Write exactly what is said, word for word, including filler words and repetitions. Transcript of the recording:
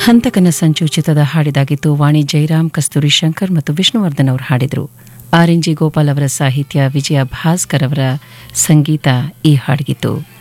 ಹಂತಕನ ಸಂಚು ಚಿತ್ರದ ಹಾಡಿದಾಗಿತ್ತು. ವಾಣಿ ಜಯರಾಮ್, ಕಸ್ತೂರಿ ಶಂಕರ್ ಮತ್ತು ವಿಷ್ಣುವರ್ಧನ್ ಅವರು ಹಾಡಿದರು. ಆರ್ ಎನ್ ಜಿ ಗೋಪಾಲ್ ಅವರ ಸಾಹಿತ್ಯ, ವಿಜಯ ಭಾಸ್ಕರ್ ಅವರ ಸಂಗೀತ ಈ ಹಾಡಿಗಿತ್ತು.